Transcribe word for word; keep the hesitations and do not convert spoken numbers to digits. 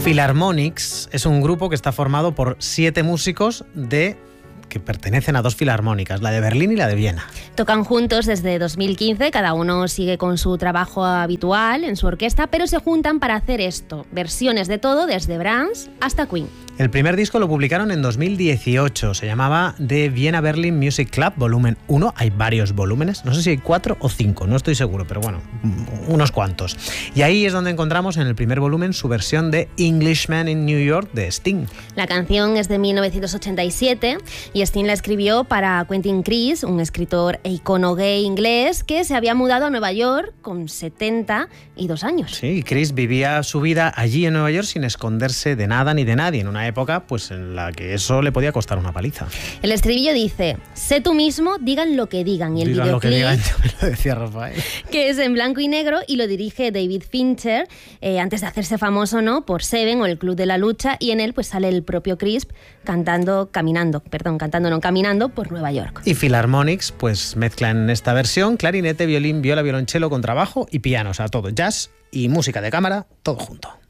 Philharmonics es un grupo que está formado por siete músicos de... que pertenecen a dos filarmónicas, la de Berlín y la de Viena. Tocan juntos desde dos mil quince, cada uno sigue con su trabajo habitual en su orquesta, pero se juntan para hacer esto, versiones de todo, desde Brahms hasta Queen. El primer disco lo publicaron en dos mil dieciocho, se llamaba The Vienna Berlin Music Club, volumen uno, hay varios volúmenes, no sé si hay cuatro o cinco, no estoy seguro, pero bueno, unos cuantos. Y ahí es donde encontramos en el primer volumen su versión de Englishman in New York de Sting. La canción es de mil novecientos ochenta y siete y Sting la escribió para Quentin Crisp, un escritor e icono gay inglés que se había mudado a Nueva York con setenta y dos años. Sí, Crisp vivía su vida allí en Nueva York sin esconderse de nada ni de nadie, en una época pues en la que eso le podía costar una paliza. El estribillo dice: sé tú mismo, digan lo que digan. Y el digan videoclip, lo que digan, ya me lo decía Rafael, que es en blanco y negro y lo dirige David Fincher, eh, antes de hacerse famoso, ¿no?, por Seven o el Club de la Lucha, y en él pues sale el propio Crisp cantando, caminando, perdón, cantando no, caminando por Nueva York. Y Philharmonics pues mezcla en esta versión clarinete, violín, viola, violonchelo, contrabajo y piano, o sea, todo jazz y música de cámara, todo junto.